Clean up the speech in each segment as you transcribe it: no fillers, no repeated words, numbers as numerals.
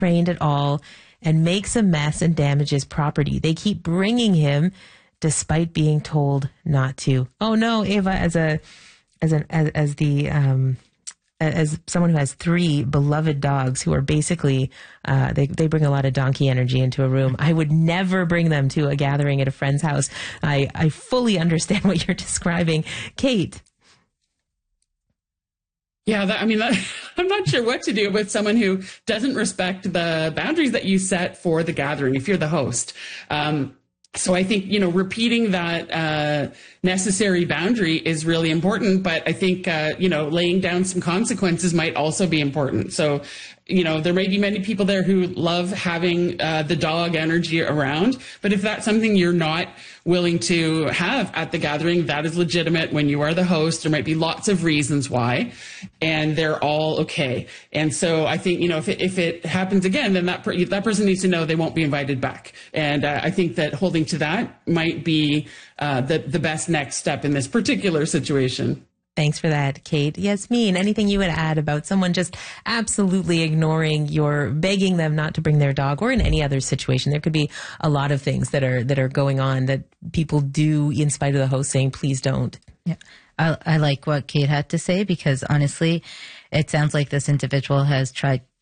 trained at all and makes a mess and damages property. They keep bringing him despite being told not to. Oh no, Ava, as someone who has 3 beloved dogs who are basically, they bring a lot of donkey energy into a room. I would never bring them to a gathering at a friend's house. I fully understand what you're describing. Kate. Yeah, I'm not sure what to do with someone who doesn't respect the boundaries that you set for the gathering if you're the host. So I think, repeating that necessary boundary is really important. But I think, laying down some consequences might also be important. So, there may be many people there who love having the dog energy around. But if that's something you're not willing to have at the gathering, that is legitimate. When you are the host, there might be lots of reasons why, and they're all okay. And so I think, if it happens again, then that person needs to know they won't be invited back. And I think that holding to that might be the best next step in this particular situation. Thanks for that, Kate. Yasmin, anything you would add about someone just absolutely ignoring begging them not to bring their dog, or in any other situation? There could be a lot of things that are going on that people do in spite of the host saying, please don't. Yeah. I like what Kate had to say, because honestly, it sounds like this individual has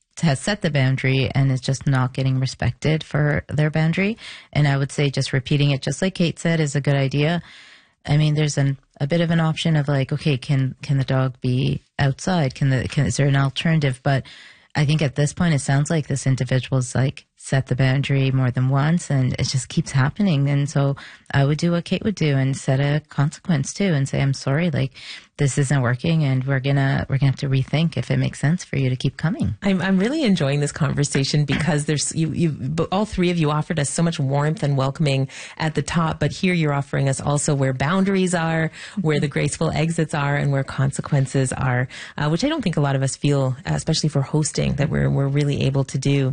set the boundary and is just not getting respected for their boundary. And I would say just repeating it, just like Kate said, is a good idea. I mean, there's a bit of an option of like, okay, can the dog be outside? Is there an alternative? But I think at this point, it sounds like this individual's like set the boundary more than once, and it just keeps happening. And so I would do what Kate would do and set a consequence too, and say, I'm sorry, like this isn't working, and we're gonna have to rethink if it makes sense for you to keep coming. I'm really enjoying this conversation because there's all 3 of you offered us so much warmth and welcoming at the top, but here you're offering us also where boundaries are, where the graceful exits are, and where consequences are, which I don't think a lot of us feel, especially for hosting, that we're really able to do.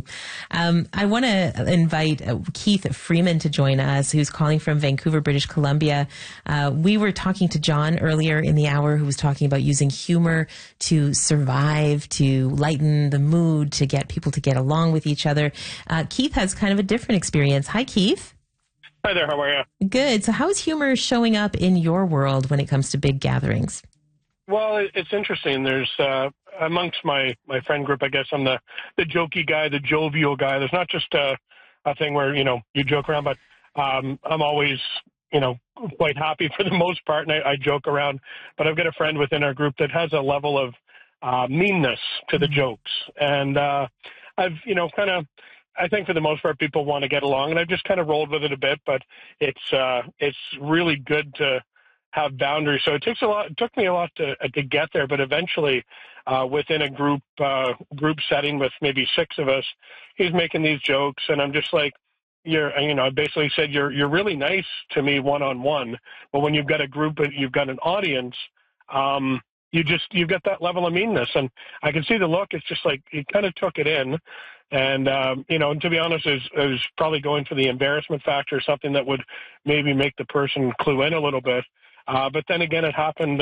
I want to invite Keith Freeman to join us, who's calling from Vancouver, British Columbia. We were talking to John earlier in the hour, who was talking about using humor to survive, to lighten the mood, to get people to get along with each other. Keith has kind of a different experience. Hi, Keith. Hi there. How are you? Good. So how is humor showing up in your world when it comes to big gatherings? Well, it's interesting. There's amongst my friend group, I guess I'm the jokey guy, the jovial guy. There's not just a thing where, you joke around, but I'm always, quite happy for the most part, and I joke around. But I've got a friend within our group that has a level of meanness to the jokes. And I've, I think for the most part, people want to get along, and I've just kind of rolled with it a bit. But it's really good to have boundaries. So it took me a lot to get there, but eventually within a group setting with maybe 6 of us, he's making these jokes, and I'm just like, I basically said, you're really nice to me one-on-one, but when you've got a group and you've got an audience, you've got that level of meanness. And I can see the look. It's just like, he kind of took it in. And, and to be honest, is probably going for the embarrassment factor, something that would maybe make the person clue in a little bit. But then again, it happened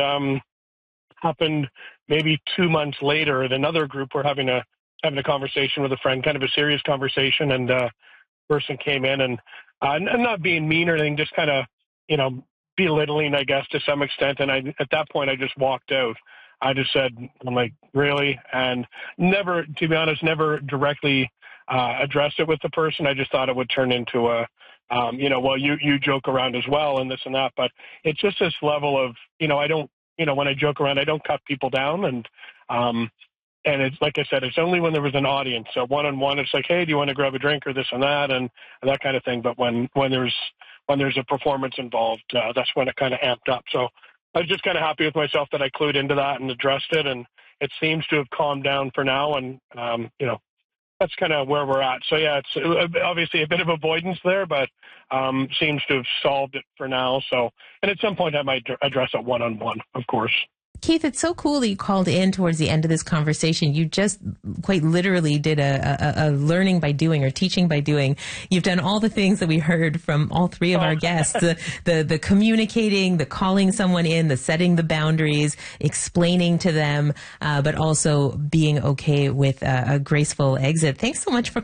maybe 2 months later at another group. We're having a conversation with a friend, kind of a serious conversation, and person came in and not being mean or anything, just kind of, belittling, I guess, to some extent. And at that point, I just walked out. I just said, I'm like, really? And never, to be honest, never directly addressed it with the person. I just thought it would turn into a, well, you joke around as well and this and that. But it's just this level of, I don't, when I joke around, I don't cut people down. And it's like I said, it's only when there was an audience. So one-on-one, it's like, hey, do you want to grab a drink or this and that kind of thing. But when there's a performance involved, that's when it kind of amped up. So I was just kind of happy with myself that I clued into that and addressed it. And it seems to have calmed down for now. And, that's kind of where we're at. So, yeah, it's obviously a bit of avoidance there, but seems to have solved it for now. So, and at some point I might address it one-on-one, of course. Keith, it's so cool that you called in towards the end of this conversation. You just quite literally did a learning by doing or teaching by doing. You've done all the things that we heard from all three of our guests, the communicating, the calling someone in, the setting the boundaries, explaining to them, but also being okay with a graceful exit. Thanks so much for